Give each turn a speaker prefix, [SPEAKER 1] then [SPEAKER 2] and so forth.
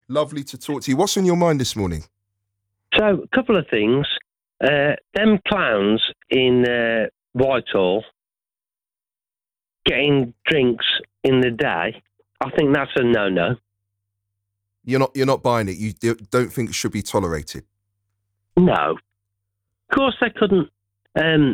[SPEAKER 1] Lovely to talk to you. What's on your mind this morning?
[SPEAKER 2] So, a couple of things. Them clowns in Whitehall getting drinks in the day, I think that's a no-no.
[SPEAKER 1] You're not buying it. You don't think it should be tolerated?
[SPEAKER 2] No. Of course they couldn't